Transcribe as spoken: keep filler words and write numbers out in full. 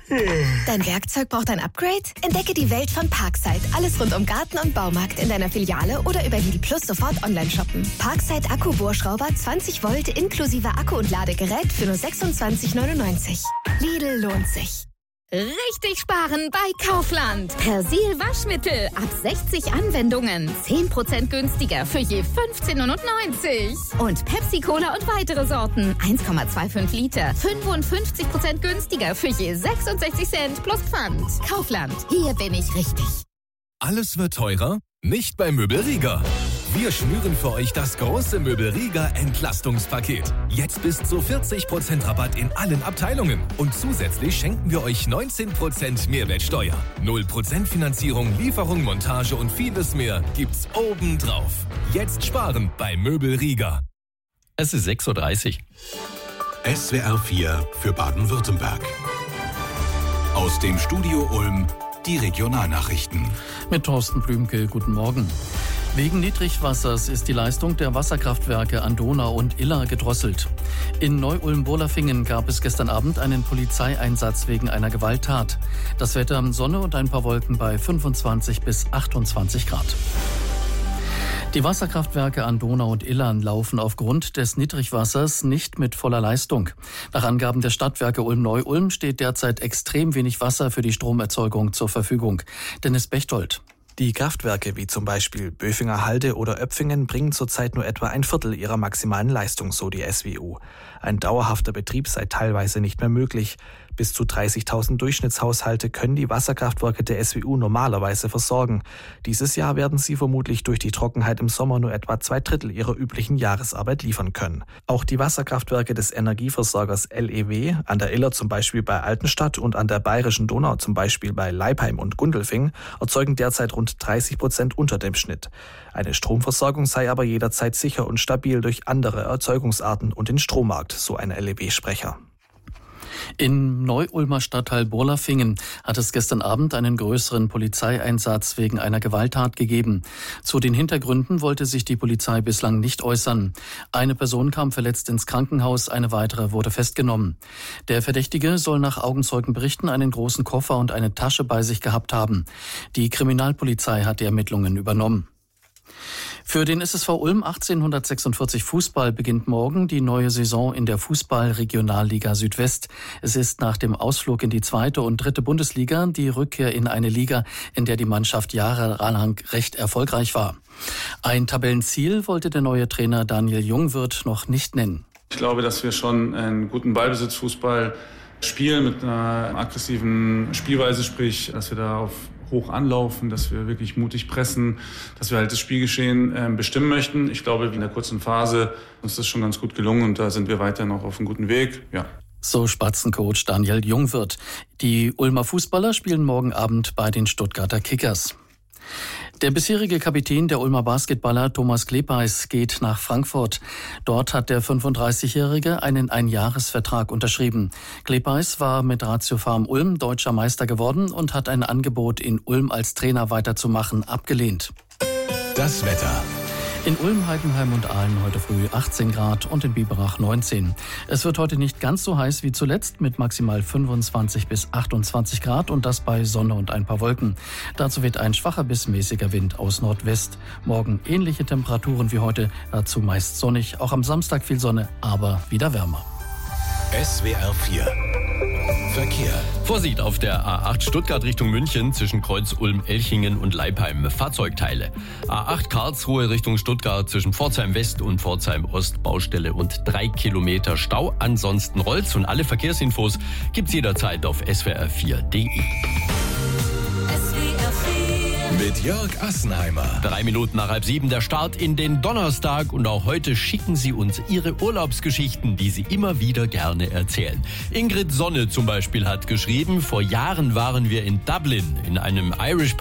Dein Werkzeug braucht ein Upgrade? Entdecke die Welt von Parkside. Alles rund um Garten und Baumarkt in deiner Filiale oder über Lidl Plus sofort online shoppen. Parkside Akku-Bohrschrauber zwanzig Volt inklusive Akku und Ladegerät für nur sechsundzwanzig neunundneunzig. Lidl lohnt sich. Richtig sparen bei Kaufland. Persil Waschmittel ab sechzig Anwendungen. zehn Prozent günstiger für je fünfzehn neunundneunzig. Und Pepsi Cola und weitere Sorten. eins Komma fünfundzwanzig Liter. fünfundfünfzig Prozent günstiger für je sechsundsechzig Cent plus Pfand. Kaufland. Hier bin ich richtig. Alles wird teurer? Nicht bei Möbel Rieger. Wir schnüren für euch das große Möbel Rieger Entlastungspaket. Jetzt bis zu vierzig Prozent Rabatt in allen Abteilungen. Und zusätzlich schenken wir euch neunzehn Prozent Mehrwertsteuer. null Prozent Finanzierung, Lieferung, Montage und vieles mehr gibt's obendrauf. Jetzt sparen bei Möbel Rieger. Es ist sechs Uhr dreißig. S W R vier für Baden-Württemberg. Aus dem Studio Ulm die Regionalnachrichten. Mit Thorsten Blümke, guten Morgen. Wegen Niedrigwassers ist die Leistung der Wasserkraftwerke an Donau und Iller gedrosselt. In Neu-Ulm-Bolafingen gab es gestern Abend einen Polizeieinsatz wegen einer Gewalttat. Das Wetter Sonne und ein paar Wolken bei fünfundzwanzig bis achtundzwanzig Grad. Die Wasserkraftwerke an Donau und Illern laufen aufgrund des Niedrigwassers nicht mit voller Leistung. Nach Angaben der Stadtwerke Ulm-Neu-Ulm steht derzeit extrem wenig Wasser für die Stromerzeugung zur Verfügung. Dennis Bechtold. Die Kraftwerke wie zum Beispiel Böfinger Halde oder Öpfingen bringen zurzeit nur etwa ein Viertel ihrer maximalen Leistung, so die S W U. Ein dauerhafter Betrieb sei teilweise nicht mehr möglich. Bis zu dreißigtausend Durchschnittshaushalte können die Wasserkraftwerke der S W U normalerweise versorgen. Dieses Jahr werden sie vermutlich durch die Trockenheit im Sommer nur etwa zwei Drittel ihrer üblichen Jahresarbeit liefern können. Auch die Wasserkraftwerke des Energieversorgers L E W, an der Iller zum Beispiel bei Altenstadt und an der Bayerischen Donau zum Beispiel bei Leipheim und Gundelfing, erzeugen derzeit rund dreißig Prozent unter dem Schnitt. Eine Stromversorgung sei aber jederzeit sicher und stabil durch andere Erzeugungsarten und den Strommarkt, so ein L E W-Sprecher. Im Neu-Ulmer Stadtteil Bolafingen hat es gestern Abend einen größeren Polizeieinsatz wegen einer Gewalttat gegeben. Zu den Hintergründen wollte sich die Polizei bislang nicht äußern. Eine Person kam verletzt ins Krankenhaus, eine weitere wurde festgenommen. Der Verdächtige soll nach Augenzeugenberichten einen großen Koffer und eine Tasche bei sich gehabt haben. Die Kriminalpolizei hat die Ermittlungen übernommen. Für den S S V Ulm achtzehnhundertsechsundvierzig Fußball beginnt morgen die neue Saison in der Fußball-Regionalliga Südwest. Es ist nach dem Ausflug in die zweite und dritte Bundesliga die Rückkehr in eine Liga, in der die Mannschaft jahrelang recht erfolgreich war. Ein Tabellenziel wollte der neue Trainer Daniel Jungwirth noch nicht nennen. Ich glaube, dass wir schon einen guten Ballbesitzfußball spielen mit einer aggressiven Spielweise, sprich, dass wir da auf hoch anlaufen, dass wir wirklich mutig pressen, dass wir halt das Spielgeschehen äh, bestimmen möchten. Ich glaube, in der kurzen Phase ist das schon ganz gut gelungen und da sind wir weiter noch auf einem guten Weg. Ja. So Spatzencoach Daniel Jungwirth. Die Ulmer Fußballer spielen morgen Abend bei den Stuttgarter Kickers. Der bisherige Kapitän der Ulmer Basketballer Thomas Klepeis geht nach Frankfurt. Dort hat der fünfunddreißigjährige einen Einjahresvertrag unterschrieben. Klepeis war mit Ratio Farm Ulm deutscher Meister geworden und hat ein Angebot, in Ulm als Trainer weiterzumachen, abgelehnt. Das Wetter. In Ulm, Heidenheim und Aalen heute früh achtzehn Grad und in Biberach neunzehn. Es wird heute nicht ganz so heiß wie zuletzt mit maximal fünfundzwanzig bis achtundzwanzig Grad und das bei Sonne und ein paar Wolken. Dazu weht ein schwacher bis mäßiger Wind aus Nordwest. Morgen ähnliche Temperaturen wie heute, dazu meist sonnig. Auch am Samstag viel Sonne, aber wieder wärmer. S W R vier Verkehr. Vorsicht auf der A acht Stuttgart Richtung München zwischen Kreuz Ulm, Elchingen und Leipheim. Fahrzeugteile. A acht Karlsruhe Richtung Stuttgart zwischen Pforzheim West und Pforzheim Ost. Baustelle und drei Kilometer Stau. Ansonsten rollt's und alle Verkehrsinfos gibt's jederzeit auf S W R vier Punkt de. Mit Jörg Assenheimer. Drei Minuten nach halb sieben der Start in den Donnerstag und auch heute schicken Sie uns Ihre Urlaubsgeschichten, die Sie immer wieder gerne erzählen. Ingrid Sonne zum Beispiel hat geschrieben, vor Jahren waren wir in Dublin in einem Irish